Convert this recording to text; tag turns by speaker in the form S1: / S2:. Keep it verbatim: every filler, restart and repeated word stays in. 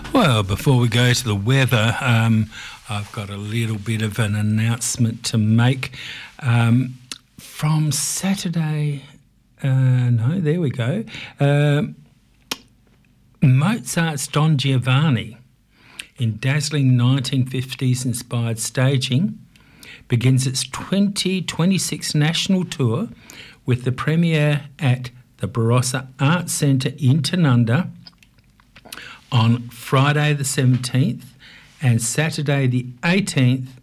S1: Well, before we go to the weather, um, I've got a little bit of an announcement to make. Um, from Saturday, uh, no, there we go. Um, Mozart's Don Giovanni, in dazzling nineteen fifties inspired staging, begins its twenty twenty-six national tour with the premiere at the Barossa Arts Centre in Tanunda on Friday the seventeenth and Saturday the eighteenth